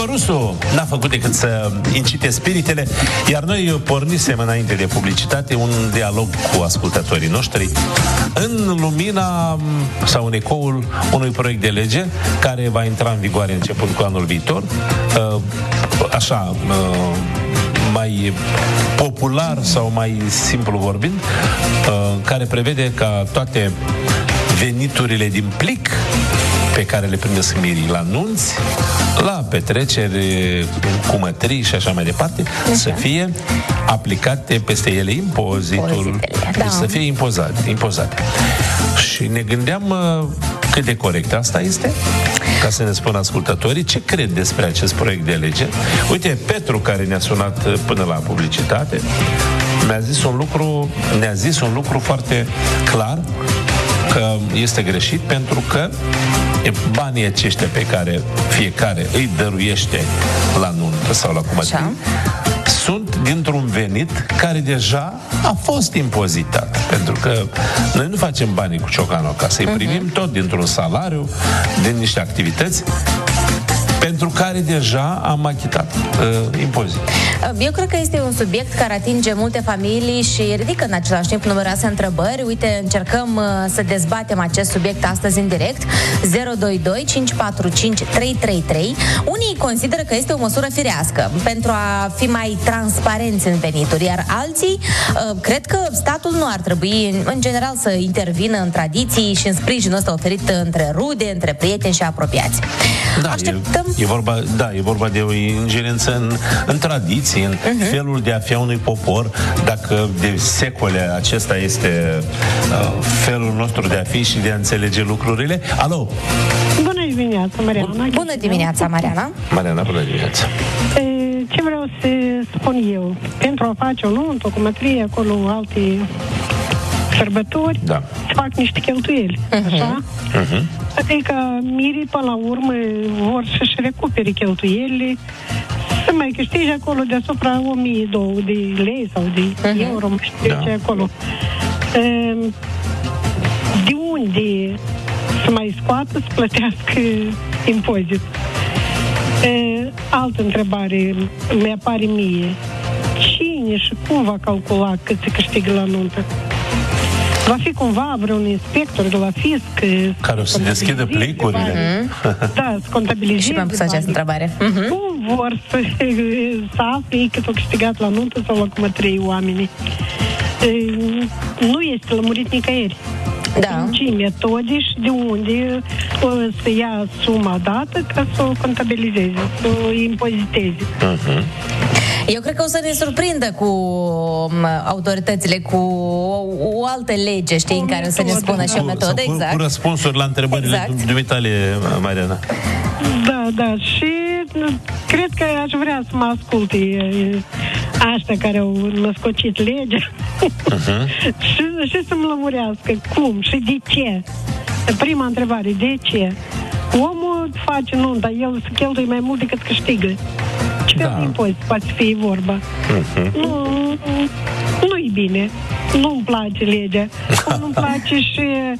Rusu n-a făcut decât să incite spiritele, iar noi pornisem înainte de publicitate un dialog cu ascultătorii noștri în lumina sau în ecoul unui proiect de lege care va intra în vigoare începând cu anul viitor, mai popular sau mai simplu vorbind, care prevede ca toate veniturile din plic pe care le primesc mirii la nunți, la petreceri, cu mătrii și așa mai departe, să fie aplicate peste ele impozitul, deci să fie impozate. Și ne gândeam cât de corect asta este, ca să ne spună ascultătorii ce cred despre acest proiect de lege. Uite, Petru, care ne-a sunat până la publicitate, ne-a zis un lucru foarte clar, că este greșit, pentru că banii aceștia pe care fiecare îi dăruiește la nuntă sau la cumătrii sunt dintr-un venit care deja a fost impozitat. Pentru că noi nu facem banii cu ciocanul acasă, îi primim tot dintr-un salariu, din niște activități pentru care deja am achitat impozit. Eu cred că este un subiect care atinge multe familii și ridică în același timp numeroase întrebări. Uite, încercăm să dezbatem acest subiect astăzi în direct. 022 545 333. Unii consideră că este o măsură firească pentru a fi mai transparenți în venituri, iar alții cred că statul nu ar trebui, în general, să intervină în tradiții și în sprijinul ăsta oferit între rude, între prieteni și apropiați. Da, e vorba de o ingerență în tradiții, în felul de a fi a unui popor. Dacă de secole acesta este felul nostru de a fi și de a înțelege lucrurile. Alo! Bună dimineața, Mariana! Bună dimineața, Mariana! Mariana, bună dimineața! Ce vreau să spun eu? Pentru a face o nuntă, o cumătrie, acolo alte sărbători, se fac niște cheltuieli, așa? Adică mirii, până la urmă, vor să-și recupere cheltuielile, să mai câștige acolo deasupra 1.200 de lei sau de euro, nu știu ce acolo. De unde să mai scoată, să plătească impozit? Altă întrebare mi-apare mie. Cine și cum va calcula cât se câștigă la nuntă? Va fi cumva vreun inspector de la fisc care o să deschidă plicurile. Da, să contabilizeze. Și mi-am pus această întrebare. Cum vor să afle cât au câștigat la nuntă sau la cumătrie oamenii? Nu este lămurit nicăieri. În ce metode și de unde să ia suma dată ca să o contabilizeze, să o impoziteze. Eu cred că o să ne surprindă cu autoritățile, cu o altă lege, știi, în care o să ne spună și o metodă, exact. Cu răspunsuri la întrebările dumitale, Mariana. Da, și cred că aș vrea să mă asculte ăștia care au născocit legea și să-mi lămurească cum și de ce. Prima întrebare, de ce? Omul face nunta, el se cheltuie mai mult decât câștigă. Ce fel de impozit poate fi vorba? Nu-i bine. Nu-mi place legea. Nu-mi place și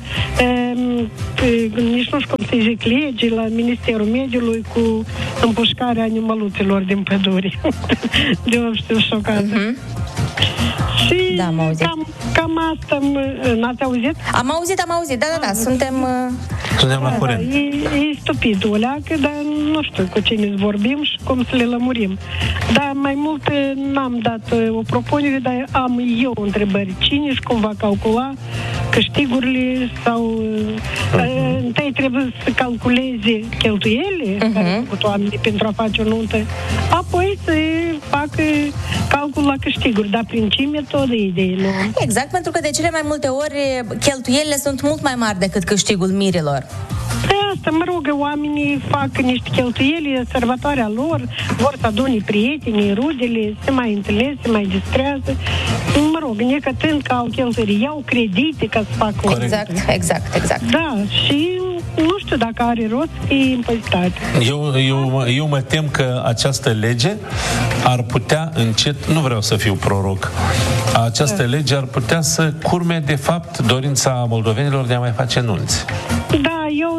nici nu știu cum se zic legii la Ministerul Mediului cu împușcarea animăluților din păduri. De-o știu șocată. Și cam asta n-ați auzit? Am auzit, da, suntem la curent. E stupid o leacă, dar nu știu cu cine vorbim și cum să le lămurim. Dar mai mult n-am dat o propunere, dar am eu întrebări. Cine și cum va calcula câștigurile sau întâi trebuie să calculeze cheltuielile care au făcut oamenii pentru a face o nuntă, apoi să facă calcul la câștiguri. Dar prin ce metodă idei nu? Exact, pentru că de cele mai multe ori cheltuielile sunt mult mai mari decât câștigul mirilor. Asta, mă rog, oamenii fac niște cheltuieli, sărbătoarea lor, vor să adune prietenii, rudele, se mai întâlnesc, se mai distrează. Mă rog, necătând că au cheltuieli, iau credite ca să facă... Exact. Da, și nu știu dacă are rost să fie impozitate. Eu mă tem că această lege ar putea încet, nu vreau să fiu proroc, această lege ar putea să curme, de fapt, dorința moldovenilor de a mai face nunți. Da, eu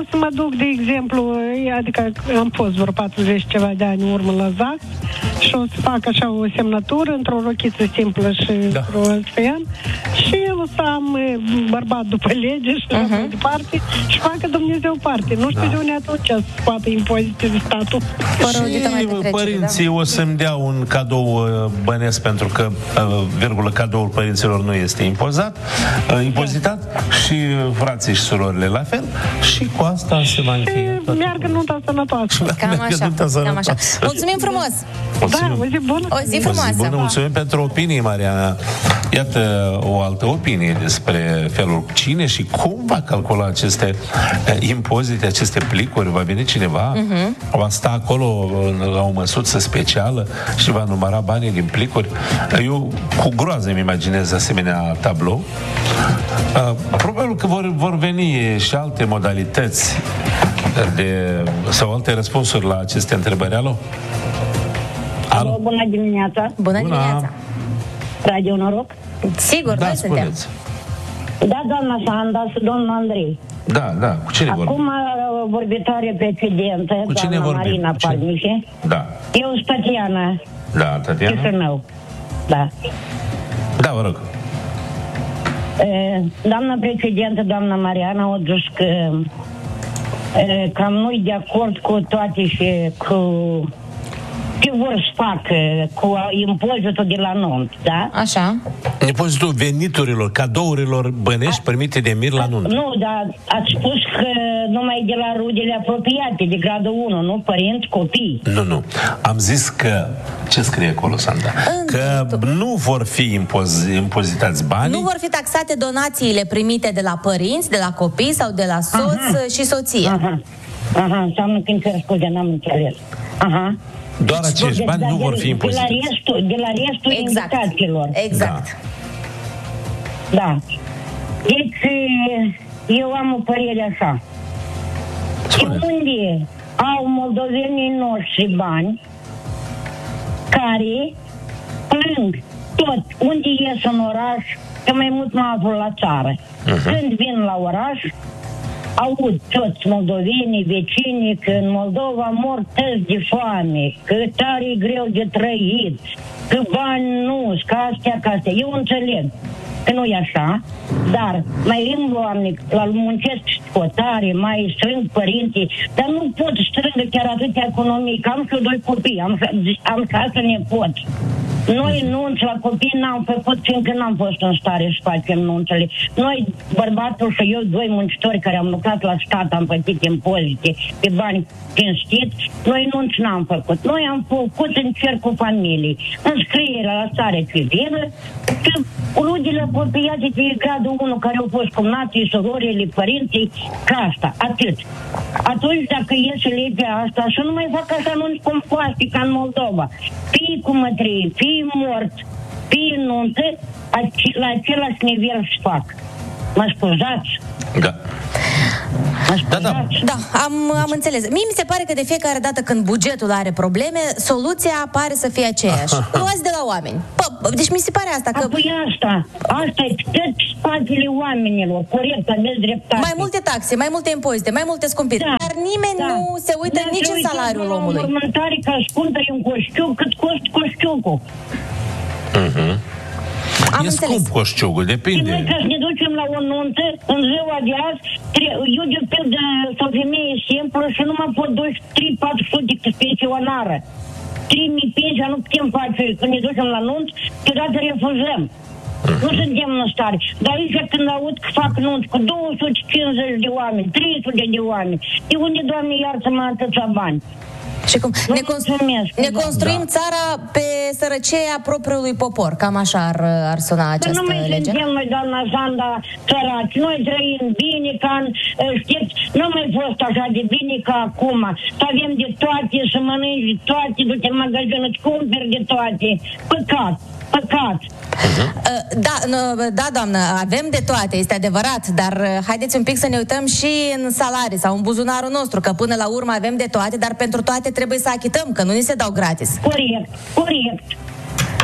să mă duc, de exemplu, adică am fost vreo 40 ceva de ani în urmă la ZAX și o să fac așa o semnătură într-o rochiță simplă și într-o alfean și o să am bărbat după lege și mai departe și facă Dumnezeu parte. Nu știu de unde atunci să scoată impozite de statul. Și părinții o să-mi dea un cadou bănesc pentru că, cadoul părinților nu este impozitat și frații și surorile la fel și cu asta se va încheia. Meargă nunta sănătoasă. Cam așa. Mulțumim frumos! Da, o zi bună! O zi frumoasă! Mulțumim pentru opinii, Mariana. Iată o altă opinie despre felul cine și cum va calcula aceste impozite, aceste plicuri. Va veni cineva, va sta acolo la o măsuță specială și va număra banii din plicuri. Eu cu groază îmi imaginez asemenea tablou. Probabil că vor veni și alte modalități sau alte răspunsuri la aceste întrebări. Alo? Bună dimineața! Bună dimineața! Radio Noroc? Sigur, Da, noi suntem. spuneți. Da, doamna Sanda și domnul Andrei. Da, cu cine vorbim? Acum vorbitoare precedentă, Cu cine doamna vorbim? Marina Palmișe. Da. Eu sunt Tatiana. Da, Tatiana? Chișinău. Da. Da, vă rog. Doamna precedentă, doamna Mariana, a dus că cam nu-i de acord cu toate și cu ce vor să facă cu impozitul de la nuntă, da? Așa. Impozitul veniturilor, cadourilor bănești primite de mir la nuntă. Nu, dar ați spus că numai de la rudele apropiate, de gradul 1, nu? Părinți, copii. Nu. Am zis că... Ce scrie acolo, Sanda? Că nu vor fi impozitați banii. Nu vor fi taxate donațiile primite de la părinți, de la copii sau de la soț și soție. Aha, înseamnă că îmi scuze, n-am înțeles. Aha. Doar acești bani nu vor fi impozitați. De la restul indicațiilor. Exact. Da. Deci, eu am o părere așa. Unde au moldovenii noștri bani care plâng tot, unde ies în oraș, că mai mult mă aflu la țară. Când vin la oraș, aud toți moldovenii, vecinii, că în Moldova mor tăți de foame, că tare e greu de trăit, că bani nu, că astea. Eu înțeleg că nu e așa, dar mai îmblu oameni, la muncesc scotare, mai strâng părinții, dar nu pot strângă chiar atâtea economii, că am și 2 copii, am 6 nepoți. Noi nunți la copii n-am făcut, fiindcă n-am fost în stare să facem nunțele. Noi, bărbatul și eu, 2 muncitori care am lucrat la stat, am plătit impozite pe bani cinstiți, noi nunți n-am făcut. Noi am făcut în cercul familiei, înscrierea la stare civilă, și rudele apropiate de gradul 1 care au fost cumnații, surorile, părinții, ca asta, atât. Atunci, dacă iese legea asta, să nu mai fac așa nunți compoaste ca în Moldova. Fie cu mătrie, fie mort, fie nuntă, la același nivel să fac. Mă scuzați? Da. Da, am înțeles. Mie mi se pare că de fiecare dată când bugetul are probleme, soluția pare să fie aceeași. Luați de la oameni. Deci mi se pare asta că... Apoi asta e tot spatele oamenilor, corect, aveți dreptate. Mai multe taxe, mai multe impozite, mai multe scumpiri. Da. Dar nimeni nu se uită nici în salariul omului. Mormântare ca scumpă un coșciuc, cât costă coșciucul. E scump coșciugul, depinde. Și noi ca să ne ducem la o nuntă, în ziua de azi, eu de pildă sunt femeie simplă și nu mă pot duce 3-400 de pensionară. 3.000 pensia nu putem face când ne ducem la nuntă, câteodată refuzăm. Nu suntem în stare. Dar aici când aud că fac nunți cu 250 de oameni, 300 de oameni, de unde, Doamne, iartă-mă atâția bani? Și cum? Ne construim țara pe sărăcia propriului popor. Cam așa ar suna această lege. Nu mai suntem noi, doamna Sanda, săraci. Noi trăim bine ca știți, nu mai fost așa de bine ca acum. Să avem de toate, să mănânci de toate, du-te în magazin, îți cumperi de toate. Păcat. Da, doamnă, avem de toate, este adevărat, dar haideți un pic să ne uităm și în salarii sau în buzunarul nostru, că până la urmă avem de toate, dar pentru toate trebuie să achităm, că nu ni se dau gratis. Corect.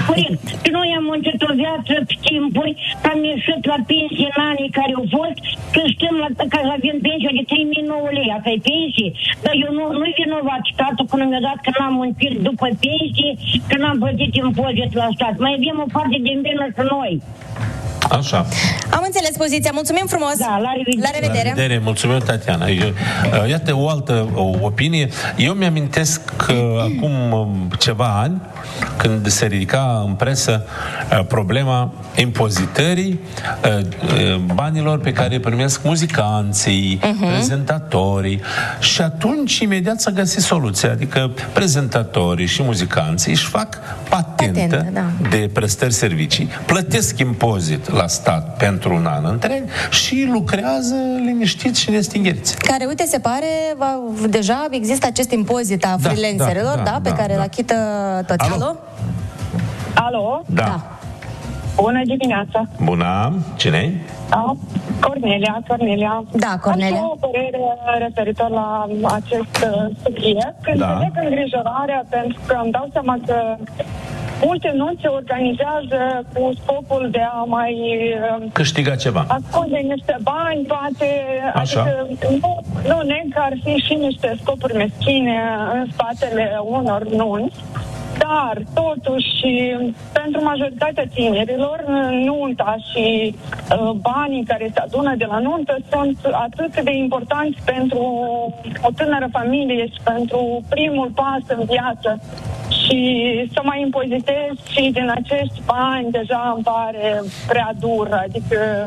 Corect. Și noi am muncit o viață pe timpuri, am ieșit la pensie în anii care au fost, că știm că avem pensie de 3.009 lei, asta e pensie, dar eu nu-i vinovat statul că nu mi-a dat că n-am muncit după pensie, că n-am plătit impozit la stat. Mai avem o parte din vină și noi. Așa. Am înțeles poziția. Mulțumim frumos. Da, la revedere. La revedere. La revedere. Mulțumim, Tatiana. Iată o altă opinie. Eu mi-amintesc că acum ceva ani, când se ridica în presă problema impozitării banilor pe care îi primesc muzicanții, prezentatorii, și atunci imediat s-a găsit soluția, adică prezentatorii și muzicanții își fac patentă de prestări servicii, plătesc impozit la stat pentru un an întreg și lucrează liniștiți și nestingheriți. Care, uite, se pare, deja există acest impozit a freelancerilor, pe care îl achită toți. Alo? Alo? Da. Bună dimineața! Bună! Cine-i? Cornelia. Da, Cornelia. Am o părere referitor la acest subiect. Înțeleg îngrijorarea, pentru că îmi dau seama că multe nunți se organizează cu scopul de a mai câștiga ceva, ascunde niște bani, poate. Așa. Adică nu neg că ar fi și niște scopuri meschine în spatele unor nunți. Dar, totuși, pentru majoritatea tinerilor, nunta și banii care se adună de la nuntă sunt atât de importanți pentru o tânără familie și pentru primul pas în viață. Și să mai impozitez și din acești bani deja îmi pare prea dur, adică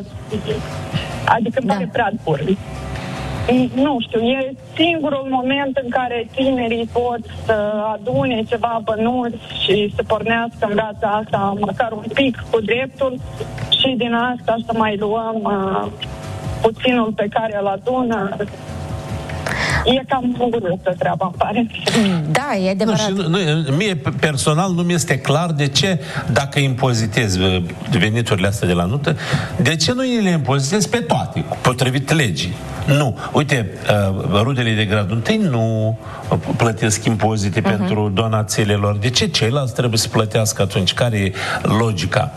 îmi pare prea dur. Nu știu, e singurul moment în care tinerii pot să adune ceva bănuți și să pornească în viața asta măcar un pic cu dreptul și din asta să mai luăm puținul pe care îl adună. E cam îngurută treaba, îmi pare. Da, e adevărat. Mie personal nu mi-este clar de ce, dacă impozitezi veniturile astea de la nuntă, de ce nu le impozitezi pe toate, potrivit legii? Nu. Uite, rudele de gradul întâi nu plătesc impozite pentru donațiile lor. De ce ceilalți trebuie să plătească atunci? Care e logica?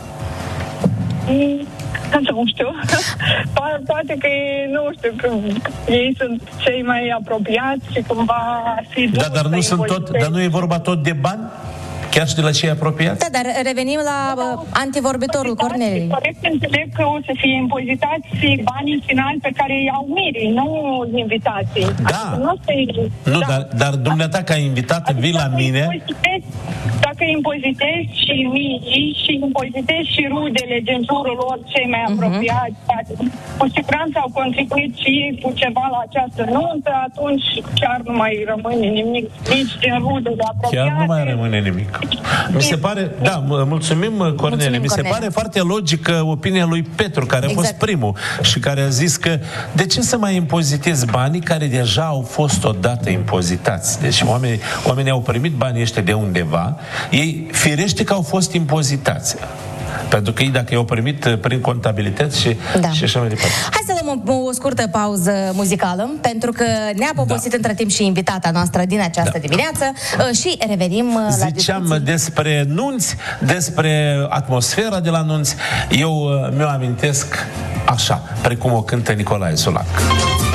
Nu știu. Poate că nu știu, că ei sunt cei mai apropiați și cumva ar fi dar nu sunt dar nu e vorba tot de bani? Chiar și de la cei apropiați? Da, dar revenim la antivorbitorul Corneliu. Corect, înțeleg că o să fie impozitați banii finali pe care îi au mirii, nu invitații. Da. Dar dumneata ca invitat vii la mine. Dacă impozitezi și mirii și impozitezi și rudele din jurul lor cei mai apropiați, cu siguranță au contribuit și ei cu ceva la această nuntă, atunci chiar nu mai rămâne nimic nici din rudele apropiate. Chiar nu mai rămâne nimic. Mi se pare, mulțumim, Cornelia. Mi se pare foarte logică opinia lui Petru, care a fost primul și care a zis că de ce să mai impozitezi banii care deja au fost odată impozitați? Deci oamenii au primit banii ăștia de undeva, ei firește că au fost impozitați. Pentru că ei, dacă i-au primit prin contabilități și așa mai departe. Hai să luăm o scurtă pauză muzicală, pentru că ne-a poposit între timp și invitata noastră din această dimineață și revenim la discuții. Despre nunți, despre atmosfera de la nunți. Eu mi-o amintesc așa, precum o cântă Nicolae Sulac.